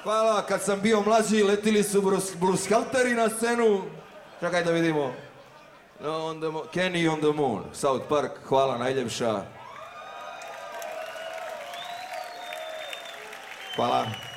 Hvala, kad sam bio mlađi letili su Bluescalteri na scenu. Čekaj da vidimo. Kenny on the Moon, South Park, hvala najljepša. Hvala.